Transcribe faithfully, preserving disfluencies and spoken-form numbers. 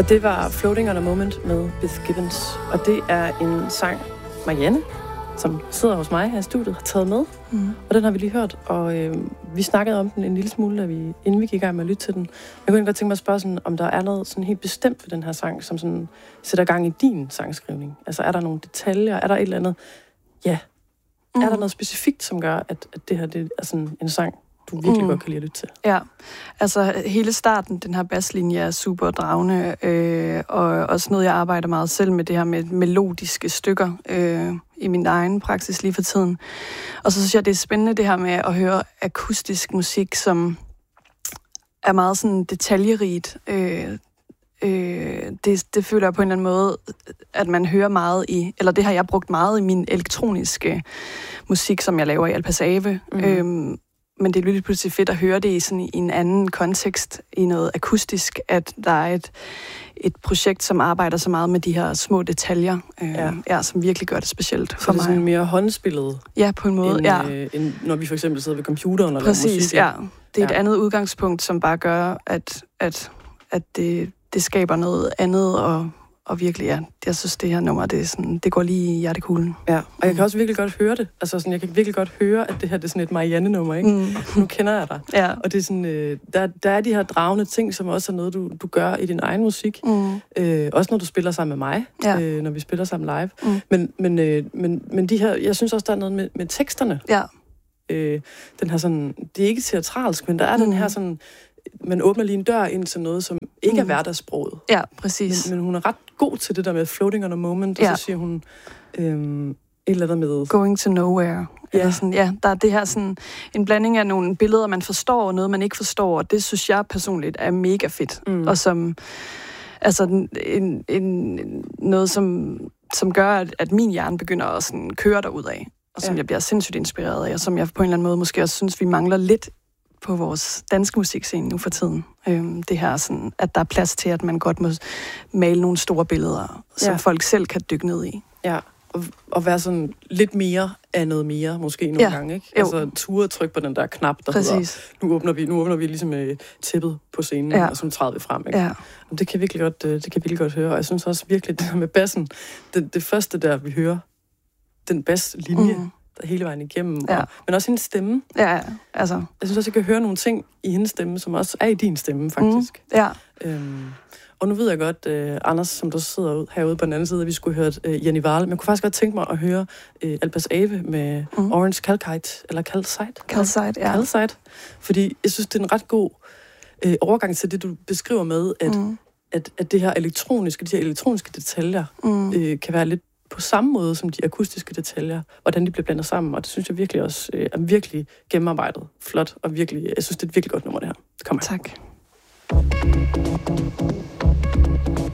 Og det var Floating on a Moment med Beth Gibbons. Og det er en sang, Marianne, som sidder hos mig her i studiet, har taget med. Mm. Og den har vi lige hørt, og øh, vi snakkede om den en lille smule, da vi, inden vi gik i gang med at lytte til den. Jeg kunne godt tænke mig at spørge, sådan, om der er noget sådan helt bestemt ved den her sang, som sådan sætter gang i din sangskrivning. Altså er der nogle detaljer? Er der et eller andet? Ja. Mm. Er der noget specifikt, som gør, at, at det her det er sådan en sang, du virkelig mm. godt kan lide at lytte til? Ja, altså hele starten, den her basslinje er super dragende, øh, og også noget, jeg arbejder meget selv med, det her med melodiske stykker øh, i min egen praksis lige for tiden. Og så synes jeg, det er spændende det her med at høre akustisk musik, som er meget sådan detaljerigt. Øh, øh, det, det føler jeg på en eller anden måde, at man hører meget i, eller det har jeg brugt meget i min elektroniske musik, som jeg laver i Alpas Ave. Mm. Øh, Men det er lidt pludselig fedt at høre det i, sådan, i en anden kontekst, i noget akustisk, at der er et, et projekt, som arbejder så meget med de her små detaljer, øh, ja. Ja, som virkelig gør det specielt for mig. Så det er sådan mere håndspillet? Ja, på en måde, end, ja. Øh, end når vi for eksempel sidder ved computeren og Præcis, laver musik? ja. Det er ja. et ja. andet udgangspunkt, som bare gør, at, at, at det, det skaber noget andet, og Og virkelig, ja, jeg synes, det her nummer, det, er sådan, det går lige i hjertekuglen. Ja, og jeg kan også virkelig godt høre det. Altså, sådan, jeg kan virkelig godt høre, at det her det er sådan et Marianne-nummer, ikke? Mm. Nu kender jeg dig. Ja. Og det er sådan, øh, der, der er de her dragende ting, som også er noget, du, du gør i din egen musik. Mm. Øh, også når du spiller sammen med mig, ja. øh, når vi spiller sammen live. Mm. Men, men, øh, men, men de her, jeg synes også, der er noget med, med teksterne. Ja. Øh, den her sådan, det er ikke teatralsk, men der er mm. den her sådan, man åbner lige en dør ind til noget, som ikke er hverdagssproget. Ja, præcis. Men, men hun er ret god til det der med floating on a moment, ja. Og så siger hun øhm, et eller andet med... Going to nowhere. Ja. Eller sådan, ja, der er det her sådan en blanding af nogle billeder, man forstår, og noget, man ikke forstår, og det synes jeg personligt er mega fedt. Mm. Og som... Altså, en, en, noget, som, som gør, at, at min hjerne begynder at sådan køre derudad, og som ja. jeg bliver sindssygt inspireret af, og som jeg på en eller anden måde måske også synes, vi mangler lidt på vores danske musikscene nu for tiden. Øhm, det her sådan, at der er plads til, at man godt må male nogle store billeder, som ja. folk selv kan dykke ned i. Ja, og, og være sådan lidt mere af noget mere, måske nogle ja. gange, ikke? Jo. Altså ture tryk på den der knap, der Præcis. hedder, nu åbner vi, nu åbner vi ligesom øh, tæppet på scenen, ja. og så træder vi frem, ikke? Ja. Og det kan jeg virkelig godt, det kan jeg virkelig godt høre, og jeg synes også virkelig, det der med bassen, det, det første der, vi hører, den basslinje, mm. der hele vejen igennem, ja. og, men også hendes stemme. Ja, altså. Jeg synes også, jeg kan høre nogle ting i hendes stemme, som også er i din stemme, faktisk. Mm. Ja. Øhm, og nu ved jeg godt, uh, Anders, som du sidder ud, herude på den anden side, at vi skulle høre uh, Jenny Varl, men jeg kunne faktisk godt tænke mig at høre uh, Alpas Ave med mm. Orange Calcite, eller Calcite. Calcite, ja. Calcite, fordi jeg synes, det er en ret god uh, overgang til det, du beskriver med, at, mm. at, at det her elektroniske, de her elektroniske detaljer, mm. uh, kan være lidt på samme måde som de akustiske detaljer, hvordan de bliver blandet sammen, og det synes jeg virkelig også øh, er virkelig gennemarbejdet, flot, og virkelig, jeg synes, det er et virkelig godt nummer, det her. Det kommer Tak. her.